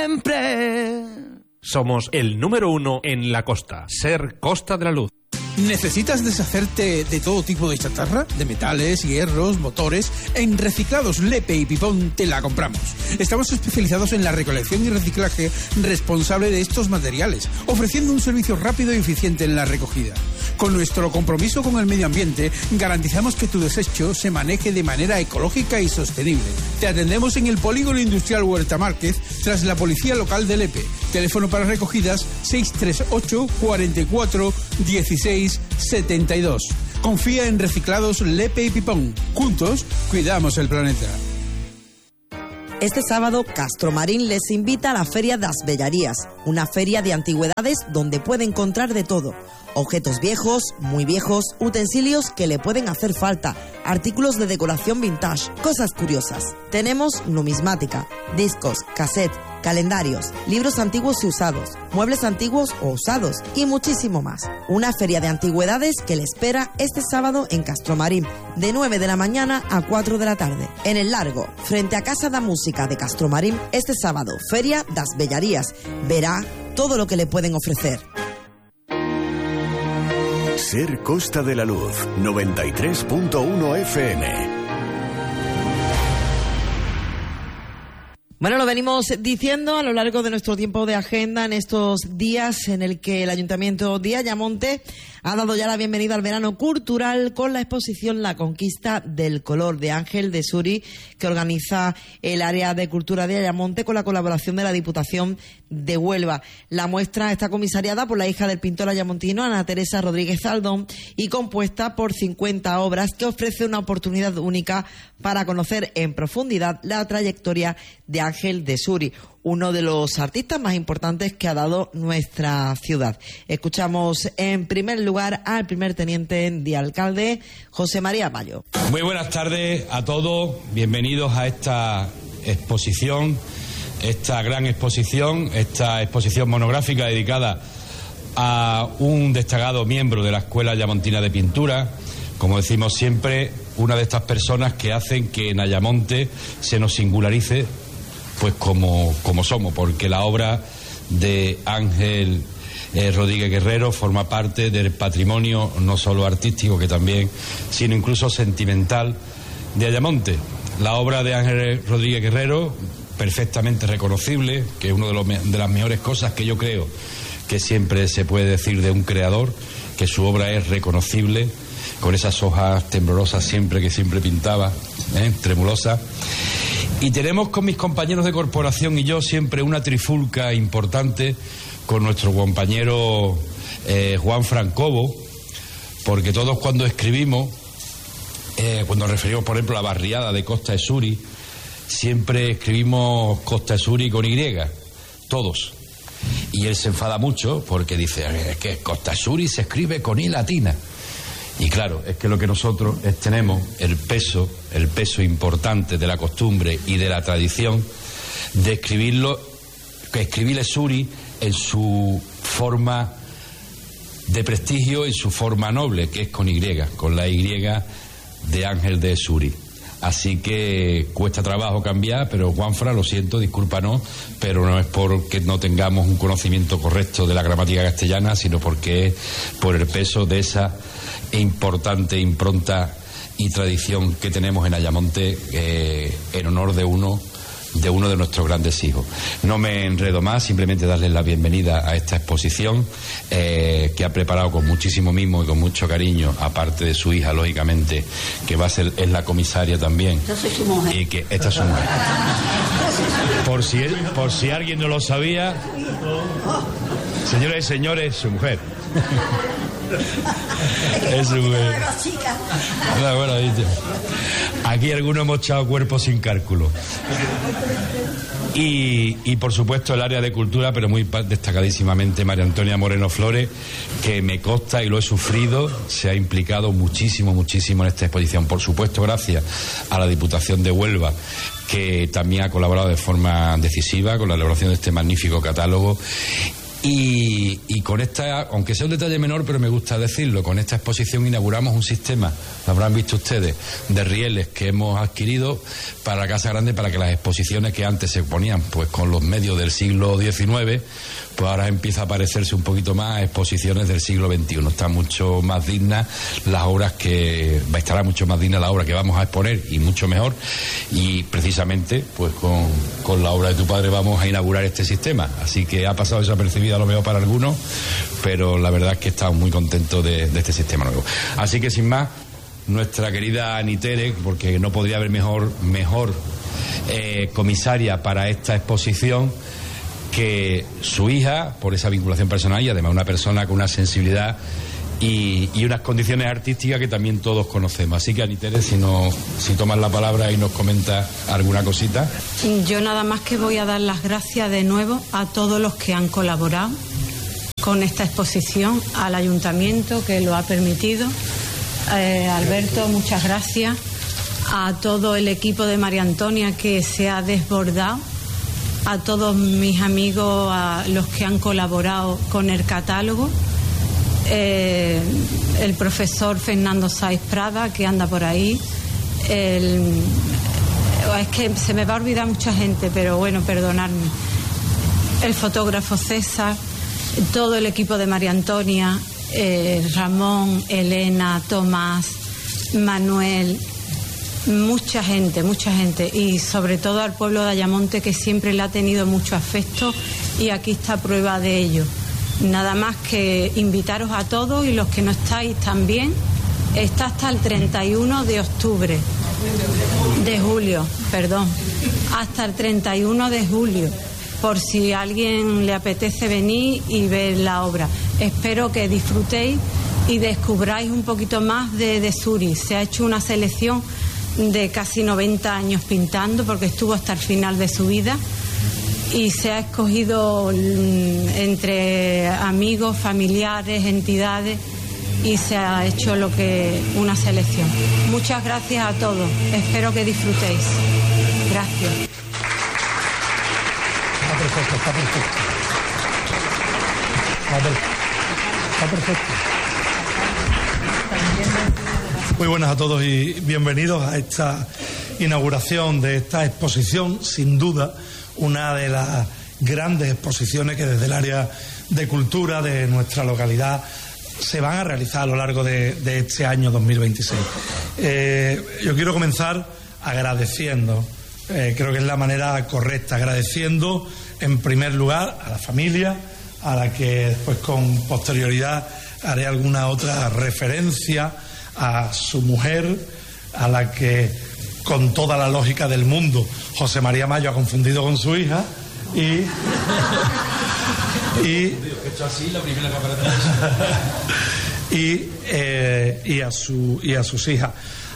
siempre. Somos el número 1 en la costa. Ser Costa de la Luz. ¿Necesitas deshacerte de todo tipo de chatarra? De metales, hierros, motores. En Reciclados Lepe y Pipón te la compramos. Estamos especializados en la recolección y reciclaje responsable de estos materiales, ofreciendo un servicio rápido y eficiente en la recogida. Con nuestro compromiso con el medio ambiente, garantizamos que tu desecho se maneje de manera ecológica y sostenible. Te atendemos en el Polígono Industrial Huerta Márquez, tras la Policía Local de Lepe. Teléfono para recogidas 638 44 16 72. Confía en Reciclados Lepe y Pipón. Juntos, cuidamos el planeta. Este sábado, Castromarín les invita a la Feria das Bellarías, una feria de antigüedades donde puede encontrar de todo. Objetos viejos, muy viejos, utensilios que le pueden hacer falta, artículos de decoración vintage, cosas curiosas. Tenemos numismática, discos, cassette, calendarios, libros antiguos y usados, muebles antiguos o usados y muchísimo más. Una feria de antigüedades que le espera este sábado en Castromarín, de 9 de la mañana a 4 de la tarde. En el Largo, frente a Casa da Música de Castromarín, este sábado, Feria das Bellarías. Verá todo lo que le pueden ofrecer. Ser Costa de la Luz, 93.1 FM. Bueno, lo venimos diciendo a lo largo de nuestro tiempo de agenda en estos días en el que el Ayuntamiento de Ayamonte ha dado ya la bienvenida al verano cultural con la exposición La Conquista del Color de Ángel de Suri, que organiza el área de cultura de Ayamonte con la colaboración de la Diputación de Huelva. La muestra está comisariada por la hija del pintor ayamontino, Ana Teresa Rodríguez Aldón, y compuesta por 50 obras que ofrece una oportunidad única para conocer en profundidad la trayectoria de Ángel de Suri, uno de los artistas más importantes que ha dado nuestra ciudad. Escuchamos en primer lugar al primer teniente de alcalde, José María Mayo. Muy buenas tardes a todos, bienvenidos a esta exposición, esta gran exposición, esta exposición monográfica dedicada a un destacado miembro de la Escuela Ayamontina de Pintura, como decimos siempre, una de estas personas que hacen que en Ayamonte se nos singularice pues como somos, porque la obra de Ángel Rodríguez Guerrero forma parte del patrimonio no solo artístico, que también, sino incluso sentimental de Ayamonte. La obra de Ángel Rodríguez Guerrero, perfectamente reconocible, que es una de las mejores cosas que yo creo que siempre se puede decir de un creador, que su obra es reconocible, con esas hojas temblorosas siempre pintaba, tremulosas. Y tenemos con mis compañeros de corporación y yo siempre una trifulca importante con nuestro compañero Juan Francobo, porque todos cuando escribimos, cuando referimos por ejemplo a la barriada de Costa de Suri, siempre escribimos Costa de Suri con Y, todos. Y él se enfada mucho porque dice, es que Costa de Suri se escribe con I latina. Y claro, es que lo que nosotros tenemos, el peso importante de la costumbre y de la tradición de escribirlo, que escribirle Suri en su forma de prestigio, en su forma noble, que es con Y, con la Y de Ángel de Suri. Así que cuesta trabajo cambiar, pero Juanfra, lo siento, discúlpanos, pero no es porque no tengamos un conocimiento correcto de la gramática castellana, sino porque es por el peso de esa importante impronta y tradición que tenemos en Ayamonte, en honor de uno de nuestros grandes hijos. No me enredo más, simplemente darles la bienvenida a esta exposición que ha preparado con muchísimo mimo y con mucho cariño, aparte de su hija, lógicamente, que es la comisaria también. Yo soy su mujer. Y que esta es su mujer. Por si alguien no lo sabía, señoras y señores, su mujer. Es su mujer. Bueno, aquí algunos hemos echado cuerpo sin cálculo. Y por supuesto el área de cultura, pero muy destacadísimamente María Antonia Moreno Flores, que me consta y lo he sufrido, se ha implicado muchísimo en esta exposición. Por supuesto, gracias a la Diputación de Huelva, que también ha colaborado de forma decisiva con la elaboración de este magnífico catálogo. Y con esta, aunque sea un detalle menor, pero me gusta decirlo, con esta exposición inauguramos un sistema, lo habrán visto ustedes, de rieles que hemos adquirido para la Casa Grande, para que las exposiciones que antes se ponían pues con los medios del siglo XIX, pues ahora empieza a parecerse un poquito más a exposiciones del siglo XXI. Está mucho más digna las obras que... estará mucho más digna la obra que vamos a exponer, y mucho mejor, y precisamente pues con la obra de tu padre vamos a inaugurar este sistema. Así que ha pasado desapercibido a lo mejor para algunos, pero la verdad es que estamos muy contentos de este sistema nuevo. Así que sin más, nuestra querida Anitere, porque no podría haber mejor comisaria para esta exposición que su hija, por esa vinculación personal, y además una persona con una sensibilidad y unas condiciones artísticas que también todos conocemos. Así que, Anitere, si tomas la palabra y nos comentas alguna cosita. Yo nada más que voy a dar las gracias de nuevo a todos los que han colaborado con esta exposición, al ayuntamiento que lo ha permitido. Alberto, muchas gracias. A todo el equipo de María Antonia que se ha desbordado. A todos mis amigos, a los que han colaborado con el catálogo. El profesor Fernando Sáiz Prada, que anda por ahí. Es que se me va a olvidar mucha gente, pero bueno, perdonadme. El fotógrafo César, todo el equipo de María Antonia, Ramón, Elena, Tomás, Manuel, mucha gente, y sobre todo al pueblo de Ayamonte, que siempre le ha tenido mucho afecto, y aquí está prueba de ello. Nada más que invitaros a todos, y los que no estáis también. Está hasta el 31 de julio, hasta el 31 de julio, por si a alguien le apetece venir y ver la obra. Espero que disfrutéis y descubráis un poquito más de Suri. Se ha hecho una selección de casi 90 años pintando, porque estuvo hasta el final de su vida, y se ha escogido entre amigos, familiares, entidades, y se ha hecho una selección. Muchas gracias a todos, espero que disfrutéis. Gracias. Está perfecto. Muy buenas a todos y bienvenidos a esta inauguración de esta exposición, sin duda una de las grandes exposiciones que desde el área de cultura de nuestra localidad se van a realizar a lo largo de este año 2026. Yo quiero comenzar agradeciendo, creo que es la manera correcta, agradeciendo en primer lugar a la familia, a la que después con posterioridad haré alguna otra referencia, a su mujer, a la que con toda la lógica del mundo José María Mayo ha confundido con su hija, y a sus hijas,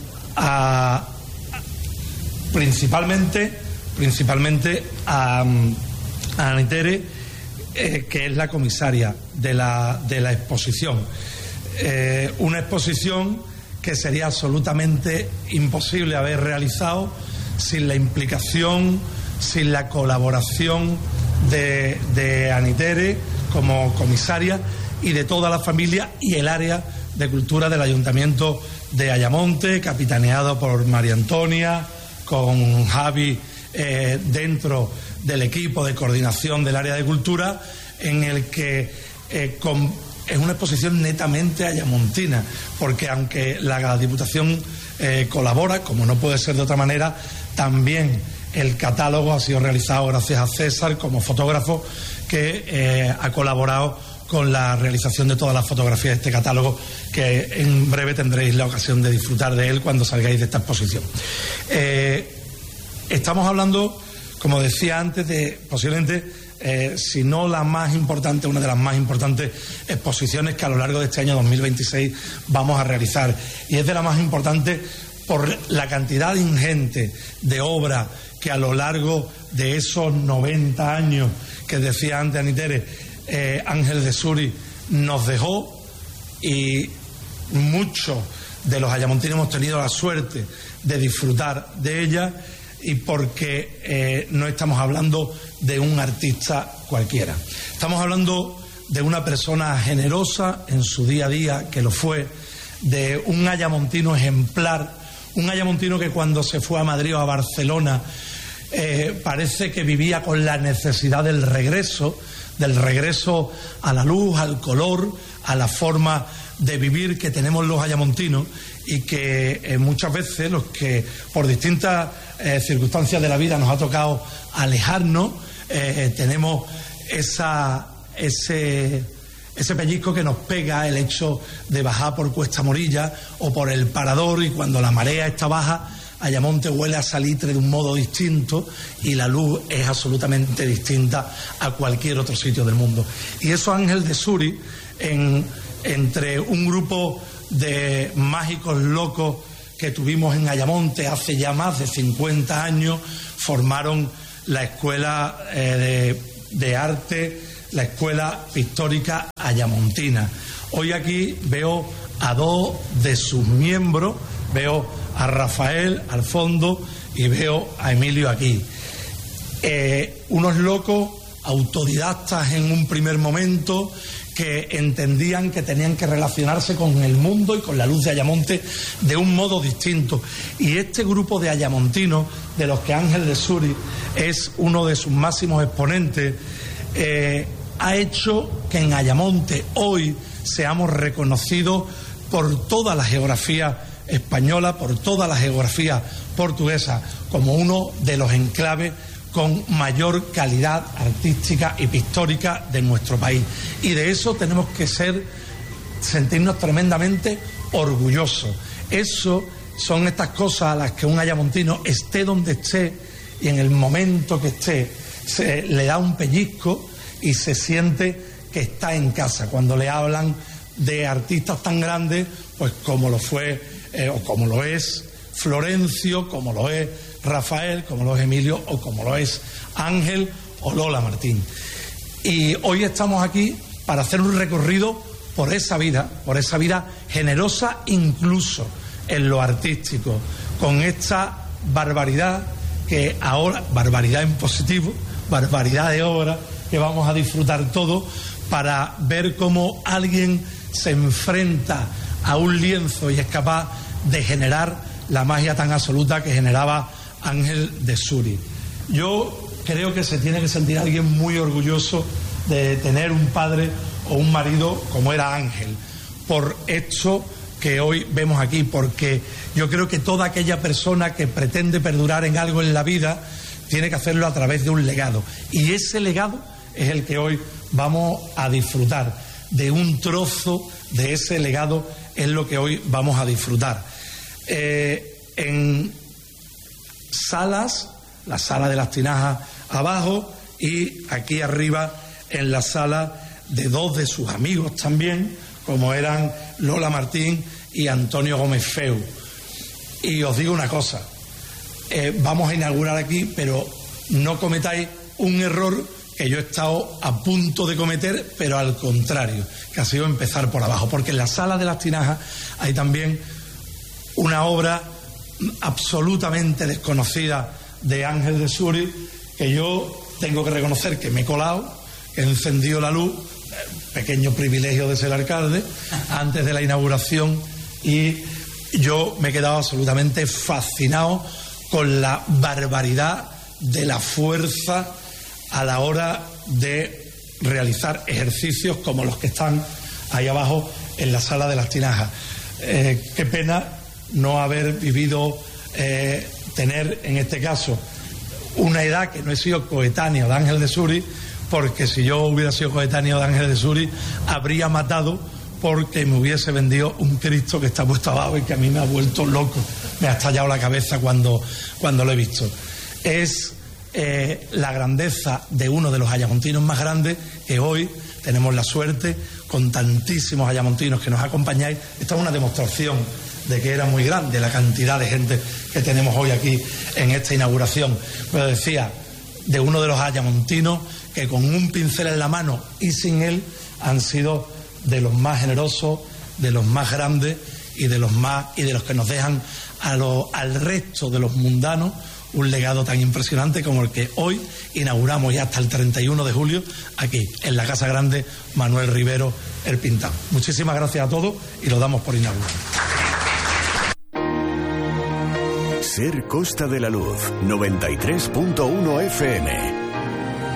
principalmente a Anitere, que es la comisaria de la exposición. Una exposición que sería absolutamente imposible haber realizado sin la implicación, sin la colaboración de Anitere como comisaria, y de toda la familia y el área de cultura del Ayuntamiento de Ayamonte, capitaneado por María Antonia, con Javi dentro del equipo de coordinación del área de cultura, en el que es una exposición netamente ayamontina, porque aunque la Diputación colabora, como no puede ser de otra manera, también el catálogo ha sido realizado gracias a César como fotógrafo, que ha colaborado con la realización de todas las fotografías de este catálogo, que en breve tendréis la ocasión de disfrutar de él cuando salgáis de esta exposición. Estamos hablando, como decía antes, de posiblemente si no la más importante, una de las más importantes exposiciones que a lo largo de este año 2026 vamos a realizar, y es de la más importante por la cantidad ingente de obra que a lo largo de esos 90 años que decía antes Anitere, Ángel de Suri nos dejó, y muchos de los ayamontinos hemos tenido la suerte de disfrutar de ella. y porque no estamos hablando de un artista cualquiera. Estamos hablando de una persona generosa en su día a día, que lo fue, de un ayamontino ejemplar, un ayamontino que cuando se fue a Madrid o a Barcelona parece que vivía con la necesidad del regreso a la luz, al color, a la forma de vivir que tenemos los ayamontinos, y que muchas veces los que por distintas circunstancias de la vida nos ha tocado alejarnos, tenemos ese pellizco que nos pega, el hecho de bajar por Cuesta Morilla o por el Parador, y cuando la marea está baja, Ayamonte huele a salitre de un modo distinto y la luz es absolutamente distinta a cualquier otro sitio del mundo. Y eso Ángel de Suri, entre un grupo de mágicos locos que tuvimos en Ayamonte hace ya más de 50 años, formaron la Escuela de Arte, la Escuela Pictórica Ayamontina. Hoy aquí veo a dos de sus miembros, veo a Rafael al fondo y veo a Emilio aquí. Unos locos autodidactas en un primer momento, que entendían que tenían que relacionarse con el mundo y con la luz de Ayamonte de un modo distinto. Y este grupo de ayamontinos, de los que Ángel de Suri es uno de sus máximos exponentes, ha hecho que en Ayamonte hoy seamos reconocidos por toda la geografía española, por toda la geografía portuguesa, como uno de los enclaves con mayor calidad artística y pictórica de nuestro país. Y de eso tenemos que sentirnos tremendamente orgullosos. Eso son estas cosas a las que un ayamontino, esté donde esté y en el momento que esté, le da un pellizco y se siente que está en casa. Cuando le hablan de artistas tan grandes, pues como lo fue o como lo es Florencio, como lo es Rafael, como lo es Emilio o como lo es Ángel o Lola Martín. Y hoy estamos aquí para hacer un recorrido por esa vida generosa incluso en lo artístico, con esta barbaridad que ahora, barbaridad en positivo, barbaridad de obra que vamos a disfrutar todos, para ver cómo alguien se enfrenta a un lienzo y es capaz de generar la magia tan absoluta que generaba Ángel de Suri. Yo creo que se tiene que sentir alguien muy orgulloso de tener un padre o un marido como era Ángel, por esto que hoy vemos aquí, porque yo creo que toda aquella persona que pretende perdurar en algo en la vida tiene que hacerlo a través de un legado, y ese legado es el que hoy vamos a disfrutar. De un trozo de ese legado es lo que hoy vamos a disfrutar. En salas, la sala de las tinajas abajo y aquí arriba en la sala de dos de sus amigos también, como eran Lola Martín y Antonio Gómez Feu. Y os digo una cosa, vamos a inaugurar aquí, pero no cometáis un error que yo he estado a punto de cometer, pero al contrario, que ha sido empezar por abajo, porque en la sala de las tinajas hay también una obra absolutamente desconocida de Ángel de Suri, que yo tengo que reconocer que me he colado, que he encendido la luz, pequeño privilegio de ser alcalde, antes de la inauguración, y yo me he quedado absolutamente fascinado con la barbaridad de la fuerza a la hora de realizar ejercicios como los que están ahí abajo en la sala de las tinajas. Qué pena no haber vivido, tener en este caso una edad que no he sido coetáneo de Ángel de Suri, porque si yo hubiera sido coetáneo de Ángel de Suri habría matado, porque me hubiese vendido un Cristo que está puesto abajo y que a mí me ha vuelto loco, me ha estallado la cabeza cuando lo he visto. Es la grandeza de uno de los ayamontinos más grandes, que hoy tenemos la suerte, con tantísimos ayamontinos que nos acompañáis. Esta es una demostración de que era muy grande la cantidad de gente que tenemos hoy aquí en esta inauguración. Pero decía, de uno de los ayamontinos que con un pincel en la mano y sin él han sido de los más generosos, de los más grandes y de los que nos dejan al resto de los mundanos un legado tan impresionante como el que hoy inauguramos ya hasta el 31 de julio aquí, en la Casa Grande Manuel Rivero El Pintado. Muchísimas gracias a todos y lo damos por inaugurado. Ser Costa de la Luz, 93.1 FM.